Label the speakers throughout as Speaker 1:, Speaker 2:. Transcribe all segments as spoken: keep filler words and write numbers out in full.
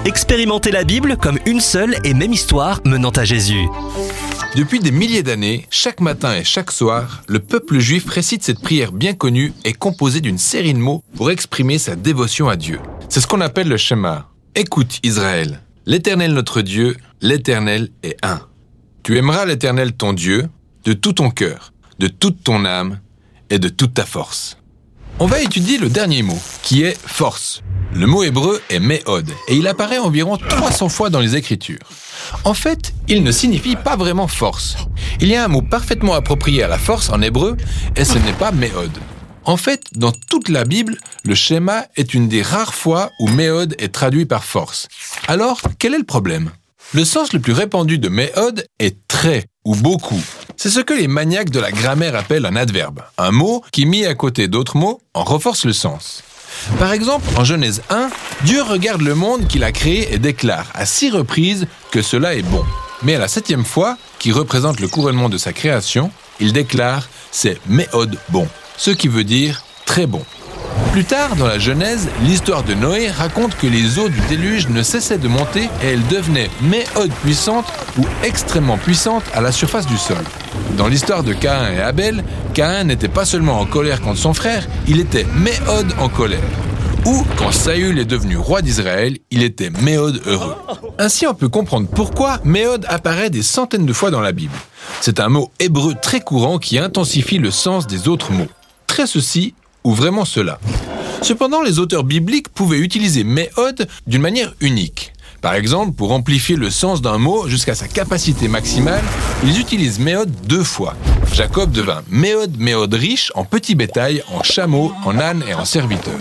Speaker 1: Expérimentez la Bible comme une seule et même histoire menant à Jésus.
Speaker 2: Depuis des milliers d'années, chaque matin et chaque soir, le peuple juif récite cette prière bien connue et composée d'une série de mots pour exprimer sa dévotion à Dieu. C'est ce qu'on appelle le Shema. Écoute Israël, l'Éternel notre Dieu, l'Éternel est un. Tu aimeras l'Éternel ton Dieu de tout ton cœur, de toute ton âme et de toute ta force. On va étudier le dernier mot, qui est force. Le mot hébreu est méhod, et il apparaît environ trois cents fois dans les Écritures. En fait, il ne signifie pas vraiment force. Il y a un mot parfaitement approprié à la force en hébreu, et ce n'est pas méhod. En fait, dans toute la Bible, le schéma est une des rares fois où méhod est traduit par force. Alors, quel est le problème ? Le sens le plus répandu de méhod est très ou beaucoup. C'est ce que les maniaques de la grammaire appellent un adverbe, un mot qui, mis à côté d'autres mots, en renforce le sens. Par exemple, en Genèse un, Dieu regarde le monde qu'il a créé et déclare à six reprises que cela est bon. Mais à la septième fois, qui représente le couronnement de sa création, il déclare « c'est méhod bon », ce qui veut dire « très bon ». Plus tard, dans la Genèse, l'histoire de Noé raconte que les eaux du déluge ne cessaient de monter et elles devenaient méhod puissantes ou extrêmement puissantes à la surface du sol. Dans l'histoire de Caïn et Abel, Caïn n'était pas seulement en colère contre son frère, il était méhod en colère. Ou, quand Saül est devenu roi d'Israël, il était méhod heureux. Ainsi, on peut comprendre pourquoi méhod apparaît des centaines de fois dans la Bible. C'est un mot hébreu très courant qui intensifie le sens des autres mots. Très ceci ou vraiment cela. Cependant, les auteurs bibliques pouvaient utiliser méhod d'une manière unique. Par exemple, pour amplifier le sens d'un mot jusqu'à sa capacité maximale, ils utilisent méhod deux fois. Jacob devint méhod, méhod riche en petit bétail, en chameaux, en ânes et en serviteurs.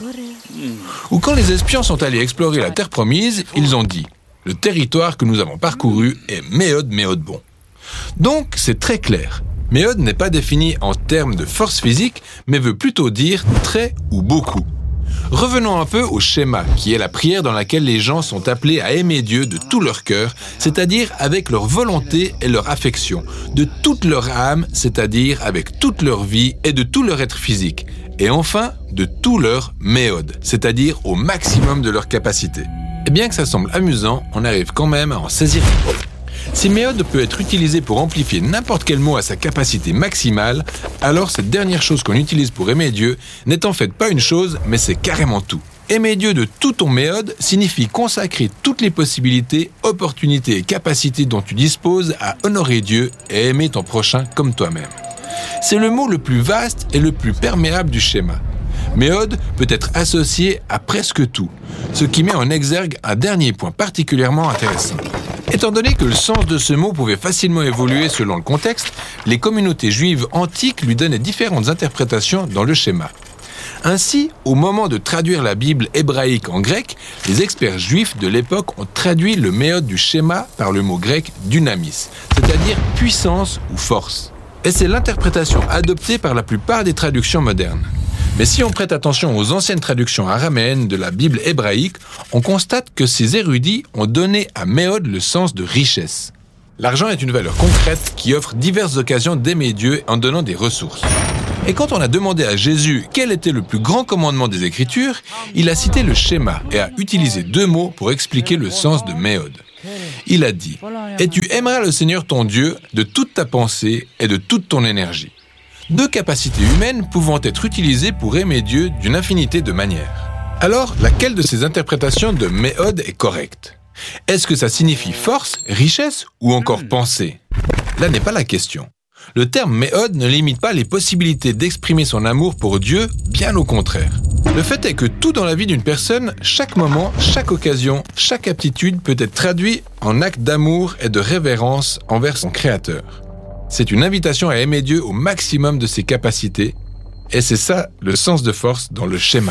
Speaker 2: Ou quand les espions sont allés explorer la terre promise, ils ont dit « Le territoire que nous avons parcouru est méhod, méhod bon ». Donc, c'est très clair. Méhod n'est pas défini en termes de force physique, mais veut plutôt dire très ou beaucoup. Revenons un peu au schéma, qui est la prière dans laquelle les gens sont appelés à aimer Dieu de tout leur cœur, c'est-à-dire avec leur volonté et leur affection, de toute leur âme, c'est-à-dire avec toute leur vie et de tout leur être physique, et enfin de tout leur méhod, c'est-à-dire au maximum de leur capacité. Et bien que ça semble amusant, on arrive quand même à en saisir un peu. Si méhod peut être utilisé pour amplifier n'importe quel mot à sa capacité maximale, alors cette dernière chose qu'on utilise pour aimer Dieu n'est en fait pas une chose, mais c'est carrément tout. Aimer Dieu de tout ton méhod signifie consacrer toutes les possibilités, opportunités et capacités dont tu disposes à honorer Dieu et aimer ton prochain comme toi-même. C'est le mot le plus vaste et le plus perméable du schéma. Méhod peut être associé à presque tout, ce qui met en exergue un dernier point particulièrement intéressant. Étant donné que le sens de ce mot pouvait facilement évoluer selon le contexte, les communautés juives antiques lui donnaient différentes interprétations dans le schéma. Ainsi, au moment de traduire la Bible hébraïque en grec, les experts juifs de l'époque ont traduit le méhod du schéma par le mot grec dunamis, c'est-à-dire puissance ou force. Et c'est l'interprétation adoptée par la plupart des traductions modernes. Mais si on prête attention aux anciennes traductions araméennes de la Bible hébraïque, on constate que ces érudits ont donné à méhod le sens de richesse. L'argent est une valeur concrète qui offre diverses occasions d'aimer Dieu en donnant des ressources. Et quand on a demandé à Jésus quel était le plus grand commandement des Écritures, il a cité le schéma et a utilisé deux mots pour expliquer le sens de méhod. Il a dit « Et tu aimeras le Seigneur ton Dieu de toute ta pensée et de toute ton énergie ». Deux capacités humaines pouvant être utilisées pour aimer Dieu d'une infinité de manières. Alors, laquelle de ces interprétations de méhod est correcte ? Est-ce que ça signifie force, richesse ou encore pensée ? Là n'est pas la question. Le terme méhod ne limite pas les possibilités d'exprimer son amour pour Dieu, bien au contraire. Le fait est que tout dans la vie d'une personne, chaque moment, chaque occasion, chaque aptitude peut être traduit en acte d'amour et de révérence envers son Créateur. C'est une invitation à aimer Dieu au maximum de ses capacités, et c'est ça le sens de force dans le schéma.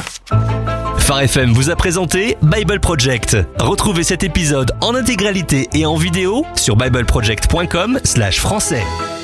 Speaker 1: Phare F M vous a présenté Bible Project. Retrouvez cet épisode en intégralité et en vidéo sur bible project point com slash français.